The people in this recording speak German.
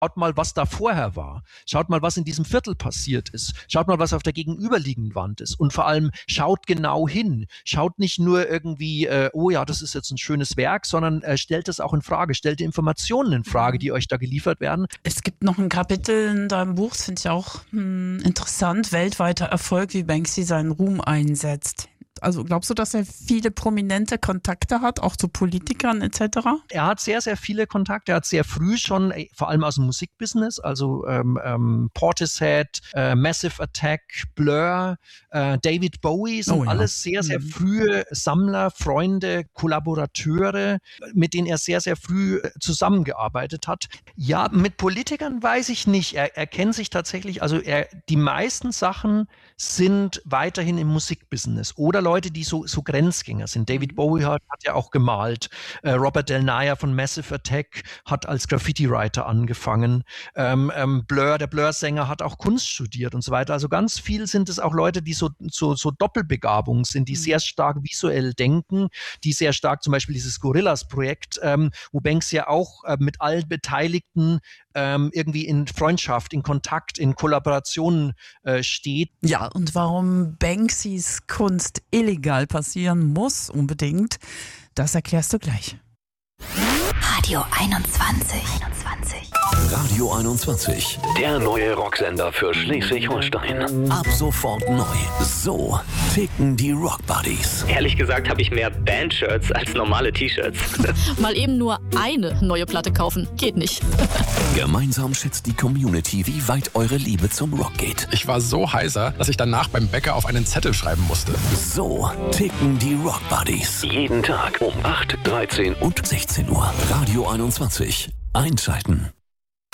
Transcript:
Schaut mal, was da vorher war. Schaut mal, was in diesem Viertel passiert ist. Schaut mal, was auf der gegenüberliegenden Wand ist. Und vor allem schaut genau hin. Schaut nicht nur irgendwie, oh ja, das ist jetzt ein schönes Werk, sondern stellt es auch in Frage. Stellt die Informationen in Frage, die euch da geliefert werden. Es gibt noch ein Kapitel in deinem Buch, das finde ich auch interessant, weltweiter Erfolg, wie Banksy seinen Ruhm einsetzt. Also glaubst du, dass er viele prominente Kontakte hat, auch zu Politikern etc.? Er hat sehr, sehr viele Kontakte. Er hat sehr früh schon, vor allem aus dem Musikbusiness, also Portishead, Massive Attack, Blur, David Bowie sind alles sehr, sehr frühe Sammler, Freunde, Kollaborateure, mit denen er sehr, sehr früh zusammengearbeitet hat. Ja, mit Politikern weiß ich nicht. Er kennt sich tatsächlich, also die meisten Sachen sind weiterhin im Musikbusiness oder Leute, die so Grenzgänger sind. David Bowie hat ja auch gemalt. Robert Del Naja von Massive Attack hat als Graffiti-Writer angefangen. Blur, der Blur-Sänger, hat auch Kunst studiert und so weiter. Also ganz viel sind es auch Leute, die so Doppelbegabungen sind, die sehr stark visuell denken, die sehr stark, zum Beispiel dieses Gorillas-Projekt, wo Banksy ja auch mit allen Beteiligten irgendwie in Freundschaft, in Kontakt, in Kollaboration steht. Ja, und warum Banksys Kunst illegal passieren muss unbedingt, das erklärst du gleich. Radio 21. Radio 21, der neue Rocksender für Schleswig-Holstein. Ab sofort neu. So ticken die Rock Buddies. Ehrlich gesagt habe ich mehr Band-Shirts als normale T-Shirts. Mal eben nur eine neue Platte kaufen, geht nicht. Gemeinsam schätzt die Community, wie weit eure Liebe zum Rock geht. Ich war so heiser, dass ich danach beim Bäcker auf einen Zettel schreiben musste. So ticken die Rock Buddies. Jeden Tag um 8, 13 und 16 Uhr. Radio 21. Einschalten.